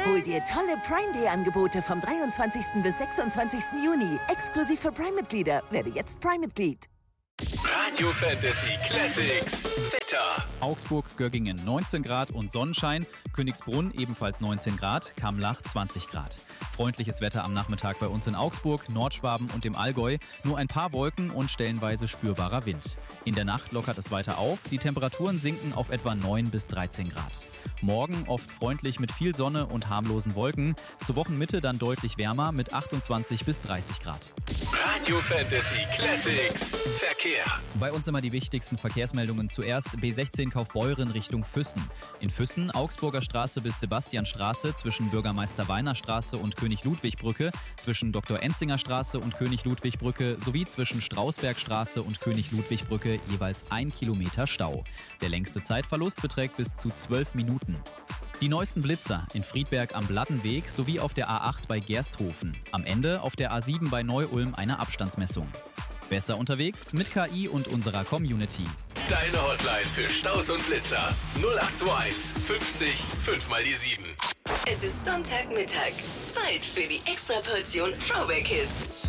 Hol dir tolle Prime Day Angebote vom 23. bis 26. Juni. Exklusiv für Prime-Mitglieder. Werde jetzt Prime-Mitglied. Radio Fantasy Classics Wetter. Augsburg-Göggingen 19 Grad und Sonnenschein. Königsbrunn ebenfalls 19 Grad. Kamlach 20 Grad. Freundliches Wetter am Nachmittag bei uns in Augsburg, Nordschwaben und dem Allgäu. Nur ein paar Wolken und stellenweise spürbarer Wind. In der Nacht lockert es weiter auf. Die Temperaturen sinken auf etwa 9 bis 13 Grad. Morgen oft freundlich mit viel Sonne und harmlosen Wolken. Zur Wochenmitte dann deutlich wärmer mit 28 bis 30 Grad. Radio Fantasy Classics Verkehr. Bei uns immer die wichtigsten Verkehrsmeldungen. Zuerst B16 Kaufbeuren Richtung Füssen. In Füssen Augsburger Straße bis Sebastianstraße zwischen Bürgermeister Weiner Straße und König-Ludwig-Brücke, zwischen Dr. Enzinger Straße und König-Ludwig-Brücke sowie zwischen Strausbergstraße und König-Ludwig-Brücke jeweils 1 Kilometer Stau. Der längste Zeitverlust beträgt bis zu 12 Minuten. Die neuesten Blitzer in Friedberg am Blattenweg sowie auf der A8 bei Gersthofen. Am Ende auf der A7 bei Neu-Ulm eine Abstandsmessung. Besser unterwegs mit KI und unserer Community. Deine Hotline für Staus und Blitzer 0821 50 5 mal die 7. Es ist Sonntagmittag. Zeit für die Extraportion Throwback Hits.